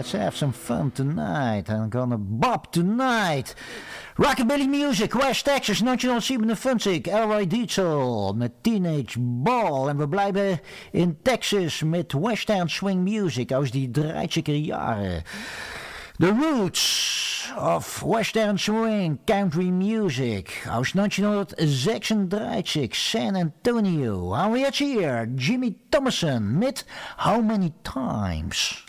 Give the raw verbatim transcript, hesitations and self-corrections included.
let's have some fun tonight. I'm gonna bop tonight. Rockabilly Music, West Texas, negentien zevenenvijftig. Elroy Diesel met Teenage Ball. En we blijven in Texas met Western Swing Music uit die dertiger jaren. The Roots of Western Swing Country Music uit negentien zesendertig, San Antonio. En we hebben hier Jimmy Thomason met How Many Times.